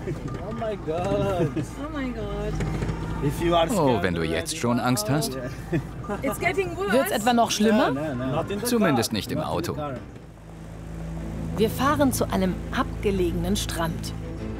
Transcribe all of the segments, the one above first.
Oh mein Gott. Oh mein Gott. Oh, wenn du jetzt schon Angst hast? Wird's etwa noch schlimmer? Zumindest nicht im Auto. Wir fahren zu einem abgelegenen Strand.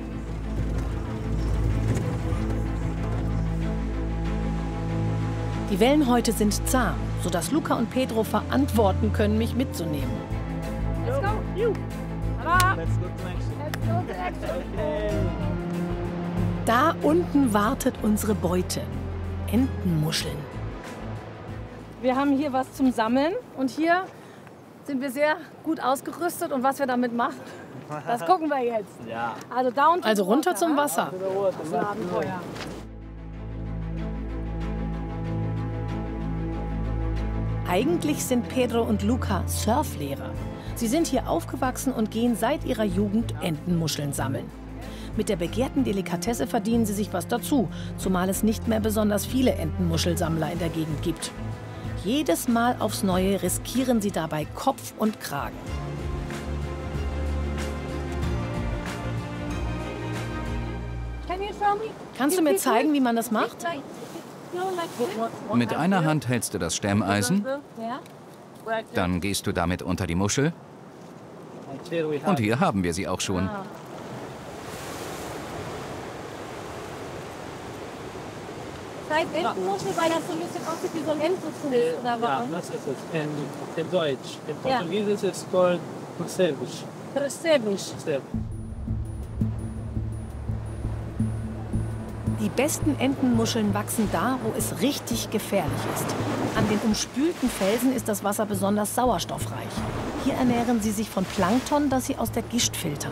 Die Wellenhäute sind zahm, sodass Luca und Pedro verantworten können, mich mitzunehmen. Let's go. Let's go to action. Da unten wartet unsere Beute. Entenmuscheln. Wir haben hier was zum Sammeln und hier sind wir sehr gut ausgerüstet und was wir damit machen, das gucken wir jetzt. Ja. Also da unten. Also runter zum Wasser. Das ist ein Abenteuer. Eigentlich sind Pedro und Luca Surflehrer. Sie sind hier aufgewachsen und gehen seit ihrer Jugend Entenmuscheln sammeln. Mit der begehrten Delikatesse verdienen sie sich was dazu, zumal es nicht mehr besonders viele Entenmuschelsammler in der Gegend gibt. Jedes Mal aufs Neue riskieren sie dabei Kopf und Kragen. Kannst du mir zeigen, wie man das macht? Mit einer Hand hältst du das Stemmeisen, dann gehst du damit unter die Muschel und hier haben wir sie auch schon. Heißt Entenmuschel, weil das so ein bisschen aussieht wie so ein Entenfuß, oder Ja, warum? das ist es. In Deutsch. In Portugiesisch ist es called percebes. Percebes. Die besten Entenmuscheln wachsen da, wo es richtig gefährlich ist. An den umspülten Felsen ist das Wasser besonders sauerstoffreich. Hier ernähren sie sich von Plankton, das sie aus der Gischt filtern.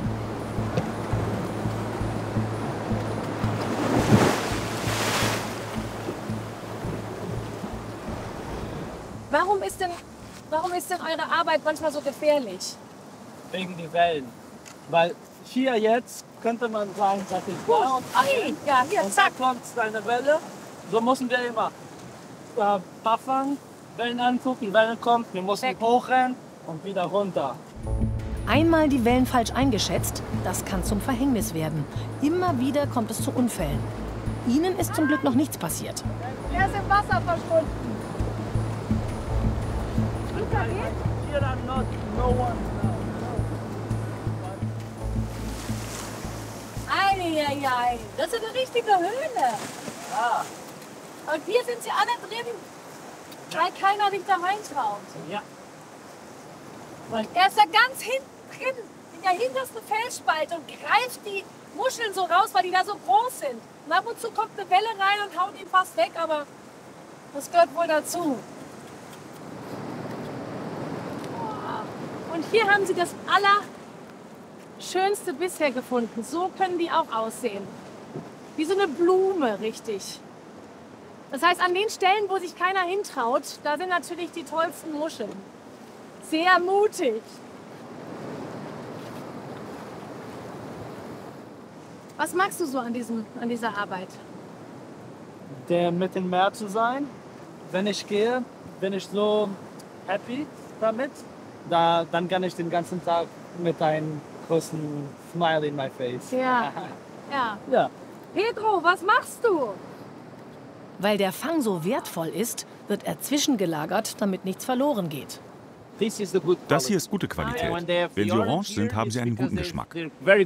Warum ist denn eure Arbeit manchmal so gefährlich? Wegen der Wellen. Weil hier jetzt könnte man sagen, das ist da und Ja, hier, zack. da kommt eine Welle. So müssen wir immer buffern, Wellen angucken, Welle kommt, wir müssen hochrennen und wieder runter. Einmal die Wellen falsch eingeschätzt, das kann zum Verhängnis werden. Immer wieder kommt es zu Unfällen. Ihnen ist zum Glück noch nichts passiert. Er ist im Wasser verschwunden. Here are no one. Eieiei, das ist eine richtige Höhle. Ja. Und hier sind sie alle drin, weil keiner sich da reintraut. Ja. Er ist da ganz hinten drin, in der hintersten Felsspalte und greift die Muscheln so raus, weil die da so groß sind. Und ab und zu kommt eine Welle rein und haut ihn fast weg, aber das gehört wohl dazu. Und hier haben sie das Allerschönste bisher gefunden. So können die auch aussehen. Wie so eine Blume, richtig. Das heißt, an den Stellen, wo sich keiner hintraut, da sind natürlich die tollsten Muscheln. Sehr mutig. Was magst du so an dieser Arbeit? Mit dem Meer zu sein. Wenn ich gehe, bin ich so happy damit. Dann kann ich den ganzen Tag mit einem großen Smile in my face. Ja. Ja. Ja. Pedro, was machst du? Weil der Fang so wertvoll ist, wird er zwischengelagert, damit nichts verloren geht. Das hier ist gute Qualität. Wenn sie orange sind, haben sie einen guten Geschmack.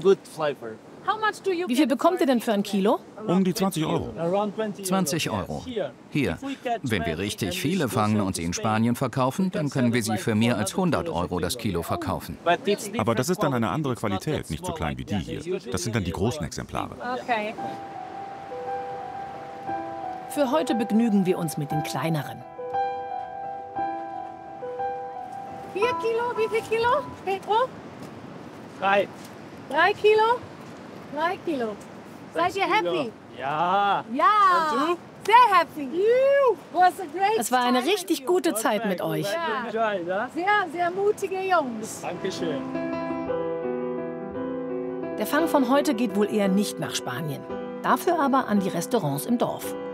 Wie viel bekommt ihr denn für ein Kilo? Um die 20 Euro. 20 Euro. Hier, wenn wir richtig viele fangen und sie in Spanien verkaufen, dann können wir sie für mehr als 100 Euro das Kilo verkaufen. Aber das ist dann eine andere Qualität, nicht so klein wie die hier. Das sind dann die großen Exemplare. Okay. Für heute begnügen wir uns mit den kleineren. 4 Kilo, wie viel Kilo, Pedro? 3. 3 Kilo? 3 Kilo. Seid ihr happy? Ja. Ja. Und du? Sehr happy. Was a great Es war eine time. richtig gute Zeit mit euch. Ja. Sehr, sehr mutige Jungs. Dankeschön. Der Fang von heute geht wohl eher nicht nach Spanien. Dafür aber an die Restaurants im Dorf.